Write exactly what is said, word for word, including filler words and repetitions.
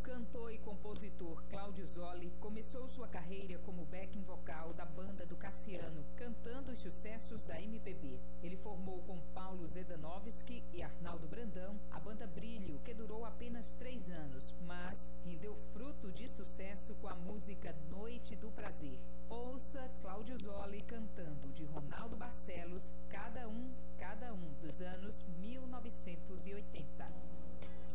cantor e compositor Cláudio Zoli começou sua carreira como backing vocal da banda do Cassiano, cantando os sucessos da M P B. Ele formou com Paulo Zedanovski e Arnaldo Brandão a banda Brilho, que durou apenas três anos, mas rendeu fruto de sucesso com a música Noite do Prazer. Ouça Cláudio Zoli cantando de Ronaldo Barcelos, Cada Um, Cada Um, dos anos mil novecentos e oitenta.